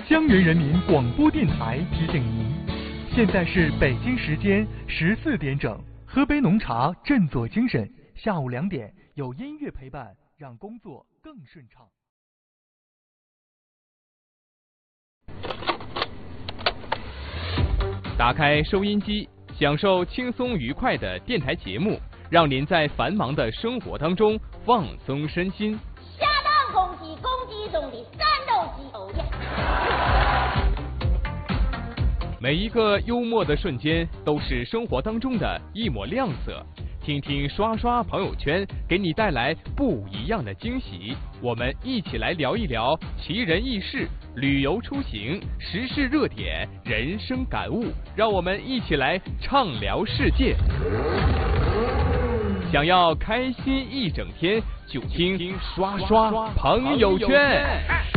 江源人民广播电台提醒您，现在是北京时间14点整，喝杯浓茶，振作精神。下午2点有音乐陪伴，让工作更顺畅。 打开收音机，享受轻松愉快的电台节目，让您在繁忙的生活当中放松身心。 下当公鸡，公鸡中的战斗机，哦耶！ 每一个幽默的瞬间，都是生活当中的一抹亮色。听听刷刷朋友圈，给你带来不一样的惊喜。我们一起来聊一聊奇人异事、旅游出行、时事热点、人生感悟，让我们一起来畅聊世界。想要开心一整天，就听刷刷朋友圈。